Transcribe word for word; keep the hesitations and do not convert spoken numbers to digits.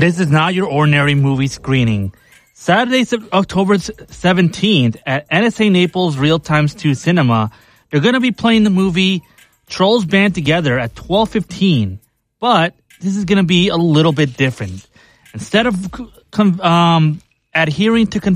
This is not your ordinary movie screening. Saturday, October seventeenth at N S A Naples Real Times two Cinema, they're going to be playing the movie Trolls Band Together at twelve fifteen. But this is going to be a little bit different. Instead of um, adhering to